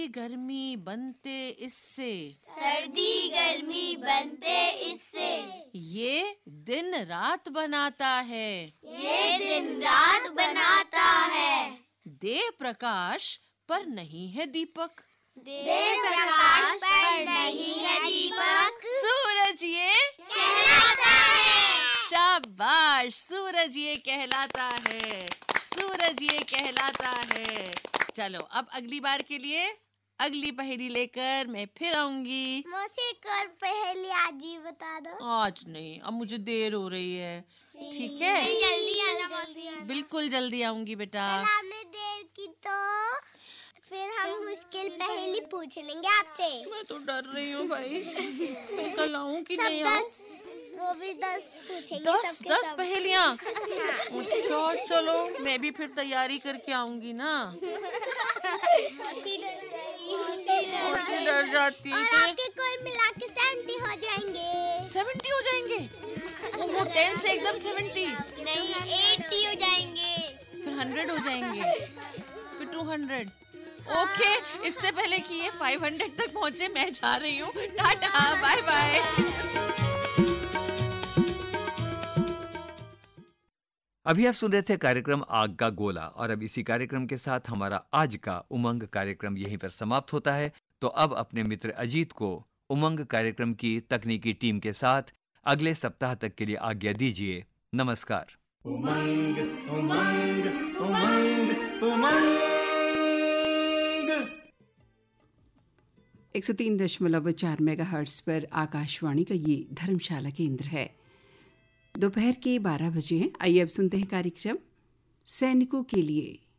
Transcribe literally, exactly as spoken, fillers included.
गर्मी बनते इससे, सर्दी गर्मी बनते इससे, ये दिन रात बनाता है, ये दिन रात बनाता है। दे प्रकाश पर नहीं है दीपक, दे प्रकाश पर नहीं है दीपक, सूरज ये कहलाता है। शाबाश, सूरज ये कहलाता है, सूरज ये कहलाता है। चलो अब अगली बार के लिए अगली पहेली लेकर मैं फिर आऊंगी। मौसी एक और पहेली आज ही बता दो। आज नहीं, अब मुझे देर हो रही है। ठीक है, जल्दी आना मौसी। बिल्कुल जल्दी आऊंगी बेटा। हमने देर की तो फिर हम मुश्किल पहेली पूछ लेंगे आपसे। मैं तो डर रही हूँ भाई, मैं कल आऊँ कि सब नहीं आऊँ? दस, वो भी दस पूछेंगे। दस सबके दस सब। पहेलियाँ। अच्छा चलो, मैं भी फिर तैयारी करके आऊंगी ना। मौसी डर गई। मौसी डर जाती है और तो आपके कुल मिला के सेवेंटी हो जाएंगे। सेवेंटी हो जाएंगे। ओहो, टेन से एकदम सेवेंटी, नहीं, एटी हो जाएंगे। फिर हंड्रेड हो जाएंगे, फिर टू हंड्रेड। ओके, इससे पहले कि ये फाइव हंड्रेड तक पहुँचे मैं जा रही हूँ। Tata, bye bye. अभी आप सुन रहे थे कार्यक्रम आग का गोला, और अब इसी कार्यक्रम के साथ हमारा आज का उमंग कार्यक्रम यहीं पर समाप्त होता है। तो अब अपने मित्र अजीत को उमंग कार्यक्रम की तकनीकी टीम के साथ अगले सप्ताह तक के लिए आज्ञा दीजिए। नमस्कार। उमंग उमंग उमंग उमंग एक सौ तीन दशमलव चार मेगाहर्ट्ज पर आकाशवाणी का ये धर्मशाला केंद्र है। दोपहर के बारह बजे हैं। आइए अब सुनते हैं कार्यक्रम सैनिकों के लिए।